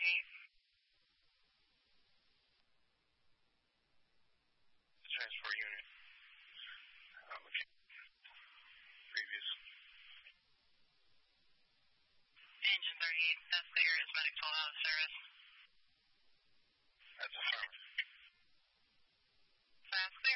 38. The transport unit. Okay. Previous. Engine 38, that's clear. Is medic told out of service? That's affirmative. That's clear.